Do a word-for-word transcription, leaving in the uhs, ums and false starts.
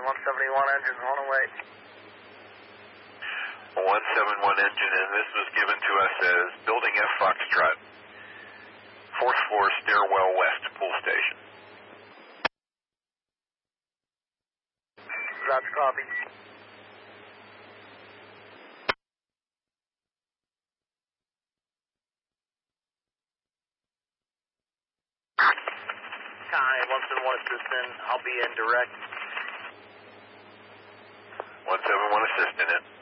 one seventy-one engine on the way. one seventy-one engine, and this was given to us as Building F Foxtrot, fourth floor, stairwell west, pool station. That's copy. Hi, one seventy-one assistant. I'll be in direct. one seventy-one assistant in.